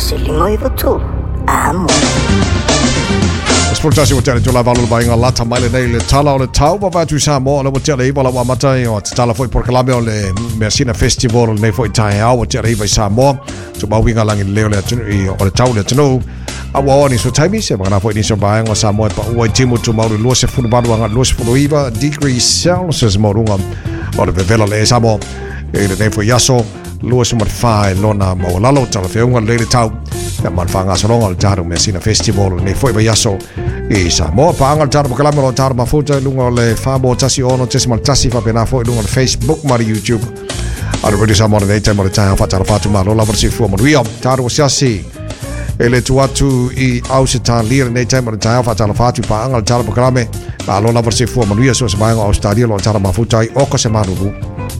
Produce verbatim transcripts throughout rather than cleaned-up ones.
tasi limoi vatu amo. Sportasi wotele tula valu ba inga lata mai le nei le tala o le tau ba vatu sa mo le wotele iwa la wa matai o tala foi por kalame o le Messina Festival nei foi tai au wotele iwa sa mo so ba winga langi leo le o le tau le tunu a wa ni so taimi se ba na foi ni so ba ngo sa mo pa o timu tu mau lo se fulu balu anga lo se fulu iwa degrees Celsius mo runga o le vela le sa mo e le nei foi yaso lo se mo fai lona mo lalo tala fe unga le tau ya man fanga solonga al taru Messina Festival nei foi ba yaso e sa mo pa angal taru kalame lo taru ma futa lunga le famo tasi ono tesi mal tasi fa pena foi lunga Facebook ma YouTube ara radio sa mo nei tai mo tai fa taru fatu ma lo la versi fu mo rio taru siasi ele tu atu i ausita lir nei tai mo tai fa taru fatu pa angal taru kalame ma lo la versi fu mo rio so sa ba Australia lo taru ma futa i oko se ma ru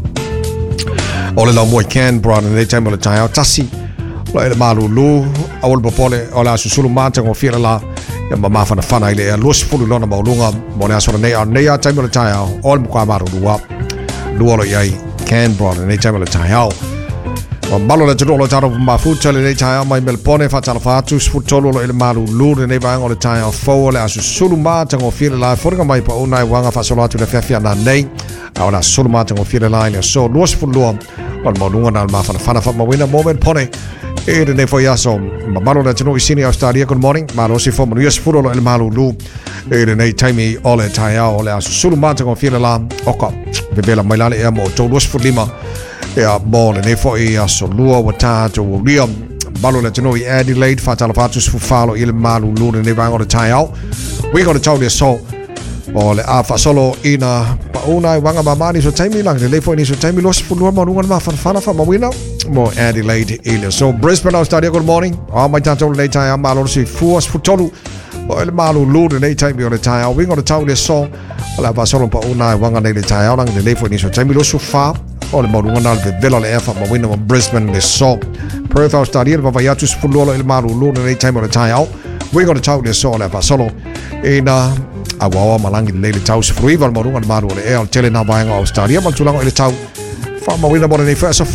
ole la mo can brother nei tai mo tai tasi lo ele malulu awol popole ola susulu mata ngo fira la ya mama fana fana ile los fulu lona maulunga mona sora nei nei a time le tai all kwa maru luwa luolo yai Canberra nei time le tai o malo le tolo taro ma futa le tai mai melpone fa tala fatu futolo lo ele malulu nei va ngo le tai fo le susulu mata ngo fira la forga mai pa una wanga fa solo atu le fefia na nei ora sulu mata ngo fira la ile so los fulu o maulunga na ma fana fana fa ma wina moment pone e ne foi aso malo na tino isini Australia good morning malo si fo mo yes furo el malulu e ne time ole taia ole aso sulu mata con fila la oka bebela mai la e mo to los fulima e a mo ne foi aso lua wata to rio malo na tino i Adelaide fatala fatus fu falo il malulu ne va on taia we got to tell you so ole a fa solo ina pa una wanga mamani so time lang le foi ni so time los fulua mo nunga ma fa fa fa mo wina mo Adelaide ile so Brisbane Australia good morning oh my tanto le tai malo si fuas futolu o el malo lude le tai mi o le tai we got to tell this song ala va solo pa una wanga le tai lang le foi ni so time lo su fa o le mo nunga le vela le fa mo wina mo Brisbane le so Perth Australia va va tu fulolo el malo lude le tai mo le tai we got to tell this song ala va solo ina awawa malangi le le tau se fruiva mo nunga malo le e al tele na va nga Australia ma tulango le tau fa mo wina mo le fa so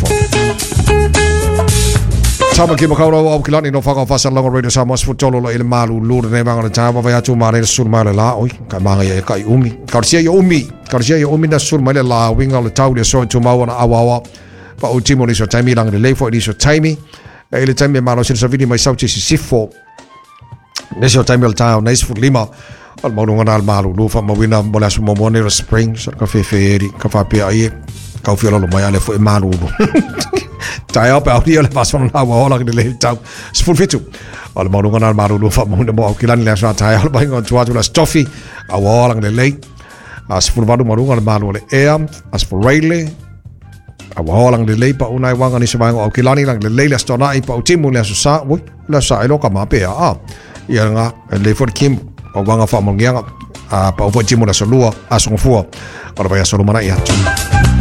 Tama ki makaura o kilani no whaka whasa longa radio sa mas futolo lo il malu lura nei manga le tama vai atu mare sul mare la oi ka manga ye kai umi karsia ye umi karsia ye umi na sul mare la winga le tau le so tu mau na awawa pa o timo ni so taimi lang le lefo ni so taimi e le taimi malo sin sa vini mai sauti si sifo ne so taimi le tau nei fu lima al mau ngana al malu lu fa mawina bola su momone ro spring so ka fe fe ka fa pe ai ka fiolo lo mai ale fo e malu tai op au dia le pason na wa la le tau sful fitu al mau ngana al malu lu fa mo mo kilan le sa tai al bai ngon tua tu la stoffi a wa la le as ful vadu mau ngana malu le e as for raile a wa la le pa una wanga ni se bai au kilani lang le le stona i pa u timu le sa wu la sa ilo ka ma pe a ia nga le for kim o wanga fa mo ngia a pa u timu la solua a song fu o ba ya solo mana ia